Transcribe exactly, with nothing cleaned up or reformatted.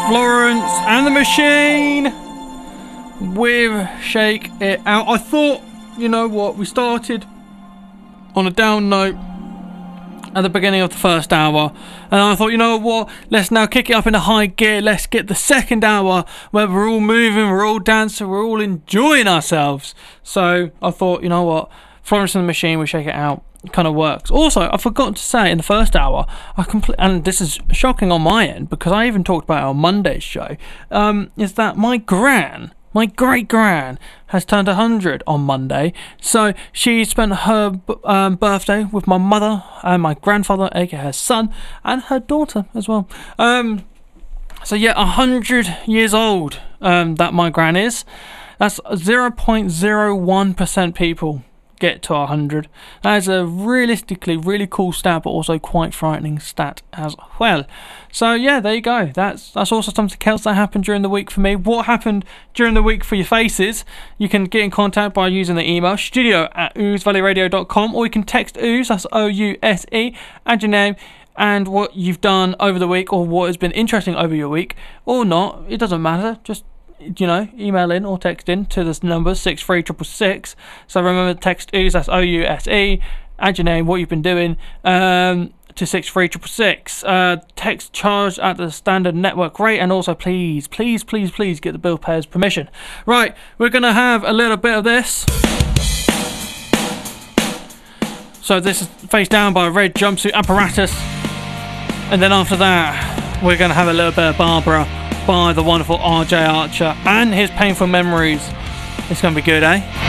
Florence and the Machine with Shake It Out. I thought, you know what, we started on a down note at the beginning of the first hour, and I thought, you know what, let's now kick it up into high gear. Let's get the second hour where we're all moving, we're all dancing, we're all enjoying ourselves. So I thought, you know what, Florence and the Machine with Shake It Out kind of works. Also, I forgot to say in the first hour, I compl- and this is shocking on my end because I even talked about it on Monday's show, um, is that my gran, my great-gran has turned one hundred on Monday. So she spent her um, birthday with my mother and my grandfather, aka her son, and her daughter as well. Um, so yeah, one hundred years old um, that my gran is. That's zero point zero one percent people get to one hundred. That is a realistically really cool stat, but also quite frightening stat as well. So yeah, there you go. That's that's also something else that happened during the week for me. What happened during the week for your faces? You can get in contact by using the email studio at ooze valley radio dot com, or you can text ooze, that's O U S E, add your name and what you've done over the week, or what has been interesting over your week, or not. It doesn't matter. Just, you know, email in or text in to this number six three six six six. So remember, text ooze, that's O U S E, add your name, what you've been doing, um, to six three six six. Uh, text charged at the standard network rate, and also please, please, please, please get the bill payer's permission. Right, we're gonna have a little bit of this. So this is Face Down by Red Jumpsuit Apparatus, and then after that, we're gonna have a little bit of Barbara by the wonderful R J Archer and his Painful Memories. It's gonna be good, eh?